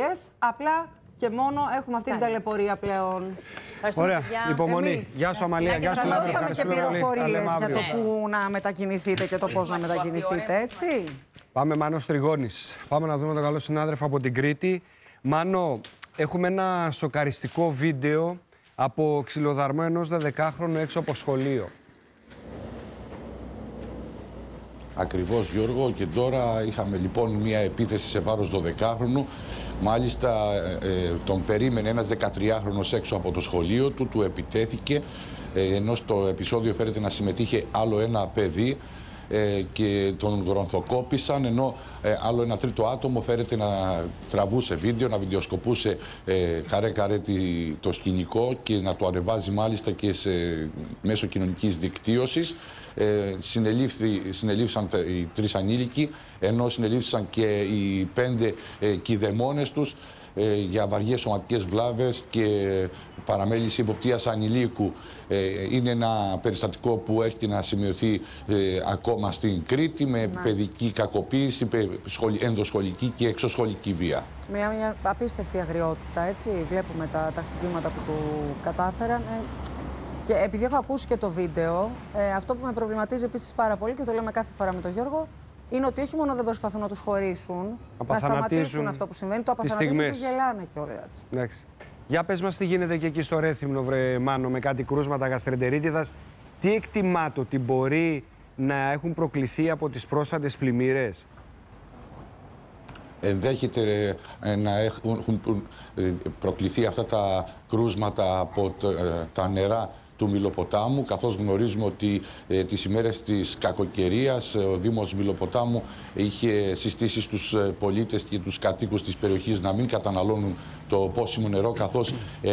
πληροφορίες. Απλά και μόνο έχουμε αυτή την ταλαιπωρία πλέον. Ωραία. Υπομονή. Γεια σου, Αμαλία. Γεια σου, Λάμπρο. Δώσαμε και πληροφορίες για το πού να μετακινηθείτε και το πώς να μετακινηθείτε, έτσι. Πάμε, Μάνος Τριγώνης. Πάμε να δούμε τον καλό συνάδελφο από την Κρήτη. Μάνο, έχουμε ένα σοκαριστικό βίντεο από ξυλοδαρμό ενός 12χρονου έξω από σχολείο. Ακριβώς, Γιώργο, και τώρα είχαμε λοιπόν μια επίθεση σε βάρος 12χρονου. Μάλιστα τον περίμενε ένας 13χρονος έξω από το σχολείο του, του επιτέθηκε, ενώ στο επεισόδιο φέρεται να συμμετείχε άλλο ένα παιδί και τον γρονθοκόπησαν, ενώ άλλο ένα τρίτο άτομο φέρεται να τραβούσε βίντεο, να βιντεοσκοπούσε καρέ-καρέ το σκηνικό και να το ανεβάζει μάλιστα και μέσω κοινωνικής δικτύωσης. Συνελήφθησαν οι 3 ανήλικοι, ενώ συνελήφθησαν και οι 5 κηδεμόνες τους για βαριές σωματικές βλάβες και παραμέληση υποπτίας ανηλίκου. Είναι ένα περιστατικό που έρχεται να σημειωθεί ακόμα στην Κρήτη με παιδική κακοποίηση, ενδοσχολική και εξωσχολική βία. Μια απίστευτη αγριότητα, έτσι. Βλέπουμε τα χτυπήματα που του κατάφεραν. Και επειδή έχω ακούσει και το βίντεο, αυτό που με προβληματίζει επίσης πάρα πολύ και το λέμε κάθε φορά με τον Γιώργο, είναι ότι όχι μόνο δεν προσπαθούν να τους χωρίσουν, να σταματήσουν αυτό που συμβαίνει, το απαθανατίζουν και γελάνε κιόλας. Εντάξει. Για πες μας τι γίνεται και εκεί στο Ρέθυμνο, βρε Μάνο, με κάτι κρούσματα γαστρεντερίτιδας. Τι εκτιμάται ότι μπορεί να έχουν προκληθεί από τις πρόσφατες πλημμύρες? Ενδέχεται να έχουν προκληθεί αυτά τα κρούσματα από τα νερά του Μυλοποτάμου, καθώς γνωρίζουμε ότι τις ημέρες της κακοκαιρίας ο Δήμος Μυλοποτάμου είχε συστήσει στους πολίτες και τους κατοίκους της περιοχής να μην καταναλώνουν το πόσιμο νερό, καθώς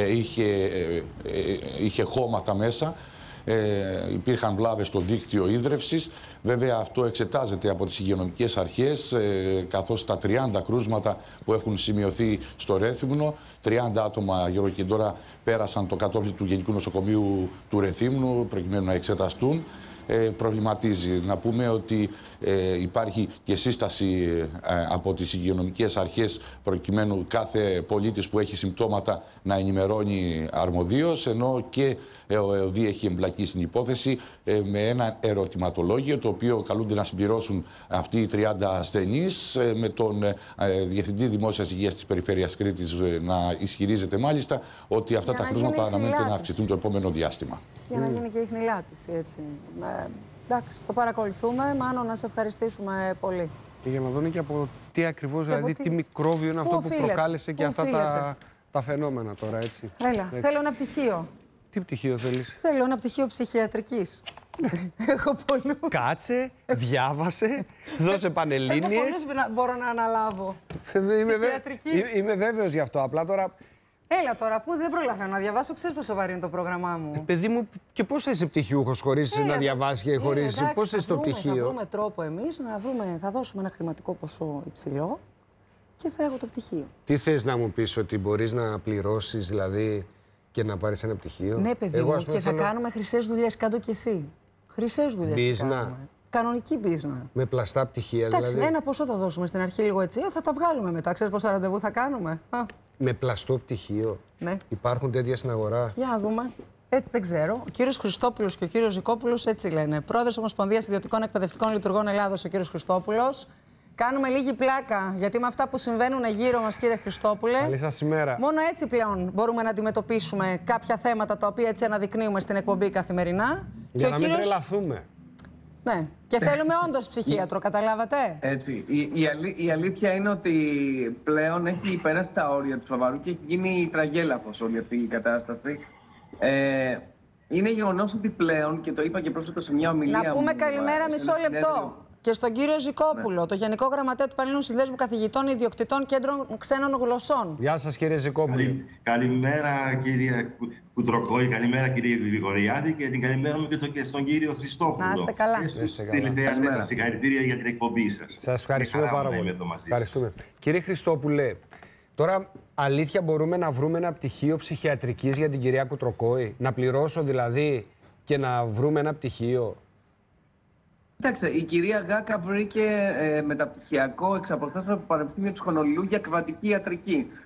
είχε χώματα μέσα. Υπήρχαν βλάβες στο δίκτυο ίδρευσης. Βέβαια αυτό εξετάζεται από τις υγειονομικές αρχές, καθώς τα 30 κρούσματα που έχουν σημειωθεί στο Ρέθυμνο, 30 άτομα, Γιώργο, και τώρα πέρασαν το κατόφλι του Γενικού Νοσοκομείου του Ρεθύμνου προκειμένου να εξεταστούν. Προβληματίζει. Να πούμε ότι υπάρχει και σύσταση από τις υγειονομικές αρχές προκειμένου κάθε πολίτης που έχει συμπτώματα να ενημερώνει αρμοδίως, ενώ και ο ΕΟΔΗ έχει εμπλακεί στην υπόθεση με ένα ερωτηματολόγιο το οποίο καλούνται να συμπληρώσουν αυτοί οι 30 ασθενείς, με τον Διευθυντή Δημόσιας Υγείας της Περιφέρειας Κρήτης να ισχυρίζεται μάλιστα ότι αυτά τα κρούσματα αναμένεται να αυξηθούν το επόμενο διάστημα. Για να γίνει και η χνηλάτιση, έτσι. Εντάξει, το παρακολουθούμε. Μάνο, να σε ευχαριστήσουμε πολύ. Και για να δούμε και από τι ακριβώς, δηλαδή τι μικρόβιο είναι αυτό που προκάλεσε και αυτά τα φαινόμενα τώρα, έτσι. Έλα, θέλω ένα πτυχίο. Τι πτυχίο θέλεις? Θέλω ένα πτυχίο ψυχιατρικής. Έχω πολλούς. Κάτσε, διάβασε, δώσε πανελλήνιες. Έχω πολλούς μπορώ να αναλάβω. Είμαι βέβαιος γι' αυτό. Απλά τώρα... Έλα τώρα, που δεν προλαβαίνω να διαβάσω, ξέρεις πόσο βαρύ είναι το πρόγραμμά μου. Παιδί μου, και πώς είσαι πτυχιούχος χωρίς να διαβάσεις και χωρίς... Πώς είσαι στο πτυχίο? Θα βρούμε τρόπο εμείς να βρούμε, θα δώσουμε ένα χρηματικό ποσό υψηλό και θα έχω το πτυχίο. Τι θες να μου πεις, ότι μπορείς να πληρώσεις δηλαδή και να πάρεις ένα πτυχίο? Ναι, παιδί μου, και θα κάνουμε χρυσές δουλειές, κάτω κι εσύ. Χρυσές δουλειές. Μπίζνα. Κανονική μπίζνα. Με πλαστά πτυχία, εντάξει, δηλαδή. Ένα ποσό θα δώσουμε στην αρχή λίγο έτσι, θα τα βγάλουμε μετά. Ξέρεις πόσα ραντεβού θα κάνουμε? Με πλαστό πτυχίο. Ναι. Υπάρχουν τέτοια στην αγορά? Για να δούμε. Δεν ξέρω. Ο κύριος Χριστόπουλος και ο κύριος Ζικόπουλος έτσι λένε. Πρόεδρος Ομοσπονδίας Ιδιωτικών Εκπαιδευτικών Λειτουργών Ελλάδος, ο κύριος Χριστόπουλος. Κάνουμε λίγη πλάκα, γιατί με αυτά που συμβαίνουν γύρω μας, κύριε Χριστόπουλε. Καλή σας ημέρα. Μόνο έτσι πλέον μπορούμε να αντιμετωπίσουμε κάποια θέματα τα οποία έτσι αναδεικνύουμε στην εκπομπή καθημερινά. Για να μην τρελαθούμε. Ναι, και θέλουμε όντως ψυχίατρο, καταλάβατε. Έτσι. Η αλήθεια είναι ότι πλέον έχει περάσει τα όρια του σοβαρού και έχει γίνει τραγέλαφος όλη αυτή η κατάσταση. Είναι γεγονός ότι πλέον, και το είπα και πρόσφατα σε μια ομιλία. Να πούμε καλημέρα μισό λεπτό. Και στον κύριο Ζικόπουλο, το Γενικό Γραμματέα του Πανελλήνιου Συνδέσμου Καθηγητών Ιδιοκτητών Κέντρων Ξένων Γλωσσών. Γεια σας, κύριε Ζικόπουλο. Καλημέρα, κύριε Κουτροκόη, καλημέρα, κύριε Γρηγοριάδη, και την καλημέρα μου και στον κύριο Χριστόπουλο. Να είστε καλά. Συγχαρητήρια για την εκπομπή σας. Σας ευχαριστούμε πάρα πολύ. Ευχαριστούμε. Κύριε Χριστόπουλε, τώρα αλήθεια μπορούμε να βρούμε ένα πτυχίο ψυχιατρικής για την κυρία Κουτροκόη? Να πληρώσω δηλαδή και να βρούμε ένα πτυχίο? Κοιτάξτε, η κυρία Γάκα βρήκε μεταπτυχιακό εξ αποστάσεως από το Πανεπιστήμιο του Χονολουλού για κβαντική ιατρική.